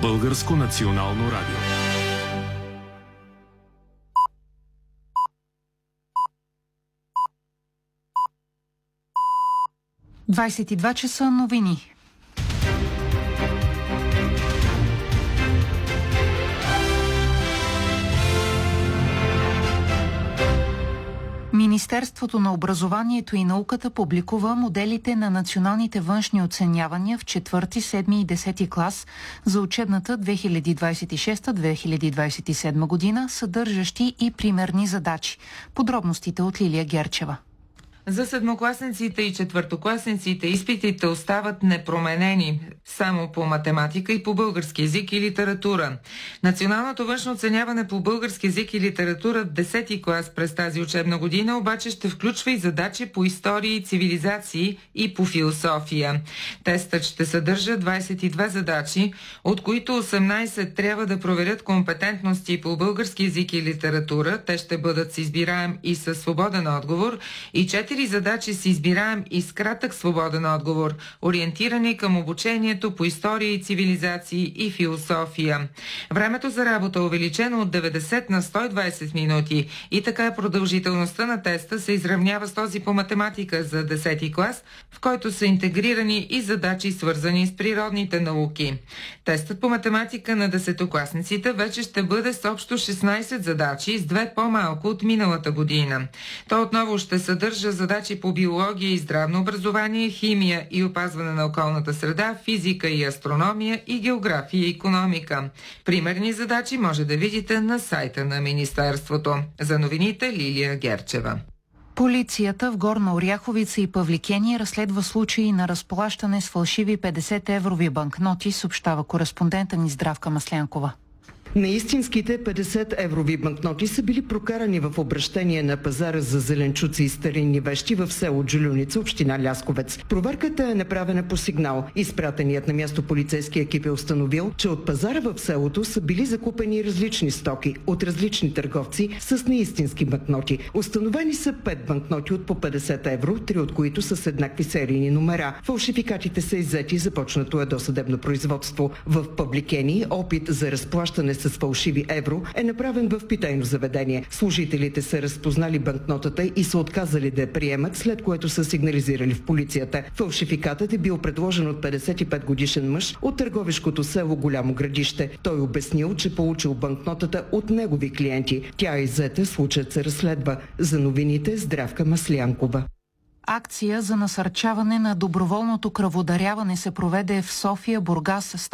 Българско национално радио. Двадесет и два часа новини. Министерството на образованието и науката публикува моделите на националните външни оценявания в 4, 7 и 10 клас за учебната 2026-2027 година, съдържащи и примерни задачи. Подробностите от Лилия Герчева. За седмокласниците и четвъртокласниците изпитите остават непроменени само по математика и по български език и литература. Националното външно оценяване по български език и литература в 10-ти клас през тази учебна година обаче ще включва и задачи по истории и цивилизации и по философия. Тестът ще съдържа 22 задачи, от които 18 трябва да проверят компетентности по български език и литература. Те ще бъдат с избираем и със свободен отговор, и 4 задачи с избираем и с кратък свободен отговор, ориентирани към обучението по история и цивилизации и философия. Времето за работа е увеличено от 90 на 120 минути и така продължителността на теста се изравнява с този по математика за 10-ти клас, в който са интегрирани и задачи свързани с природните науки. Тестът по математика на 10-класниците вече ще бъде с общо 16 задачи, с 2 по-малко от миналата година. То отново ще съдържа задачи по биология и здравно образование, химия и опазване на околната среда, физика и астрономия и география и икономика. Примерни задачи може да видите на сайта на Министерството. За новините Лилия Герчева. Полицията в Горна Оряховица и Павликени разследва случаи на разплащане с фалшиви 50-еврови банкноти, съобщава кореспондента ни Здравка Маслянкова. Неистинските 50-еврови банкноти са били прокарани в обращение на пазара за зеленчуци и старинни вещи в село Джулюница, община Лясковец. Проверката е направена по сигнал. Изпратеният на място полицейски екип е установил, че от пазара в селото са били закупени различни стоки от различни търговци с неистински банкноти. Установени са 5 банкноти от по 50 евро, 3 от които са с еднакви серийни номера. Фалшификатите са иззети и започнато е досъдебно производство. В Павликени опит за разплащане с фалшиви евро е направен в питейно заведение. Служителите са разпознали банкнотата и са отказали да я приемат, след което са сигнализирали в полицията. Фалшификатът е бил предложен от 55-годишен мъж от търговишкото село Голямо Градище. Той обяснил, че получил банкнотата от негови клиенти. Тя е иззета, случаят се разследва. За новините Здравка Маслянкова. Акция за насърчаване на доброволното кръводаряване се проведе в София, Бургас,